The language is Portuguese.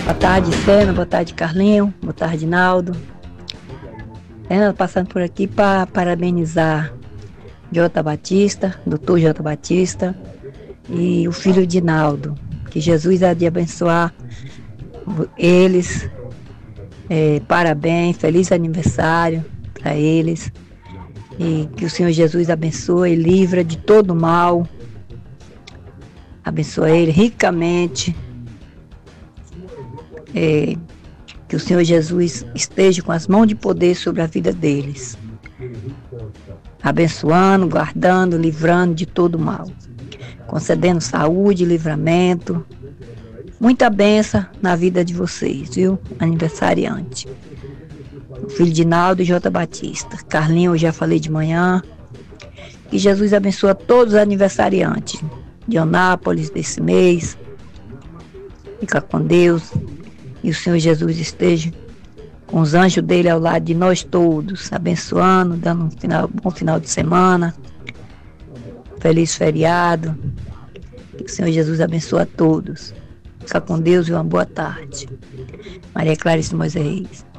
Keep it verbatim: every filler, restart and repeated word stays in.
Boa tarde, Sena. Boa tarde, Carlinho. Boa tarde, Naldo. Sena, passando por aqui para parabenizar Jota Batista, doutor Jota Batista e o filho de Naldo. Que Jesus há de abençoar eles. É, parabéns, feliz aniversário para eles. E que o Senhor Jesus abençoe e livra de todo mal. Abençoe ele ricamente. É, que o Senhor Jesus esteja com as mãos de poder sobre a vida deles. Abençoando, guardando, livrando de todo mal. Concedendo saúde, livramento. Muita bênção na vida de vocês, viu? Aniversariante. O filho de Naldo e Jota Batista. Carlinho, eu já falei de manhã. Que Jesus abençoe todos os aniversariantes de Onápolis desse mês. Fica com Deus. E o Senhor Jesus esteja com os anjos dele ao lado de nós todos, abençoando, dando um final, bom final de semana. Feliz feriado. Que o Senhor Jesus abençoe a todos. Fica com Deus e uma boa tarde. Maria Clarice Moisés Reis.